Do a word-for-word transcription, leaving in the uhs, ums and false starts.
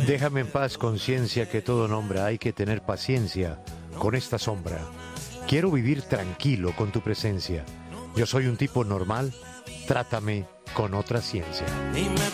Déjame en paz, conciencia, que todo nombra. Hay que tener paciencia con esta sombra. Quiero vivir tranquilo con tu presencia. Yo soy un tipo normal. Trátame con otra ciencia.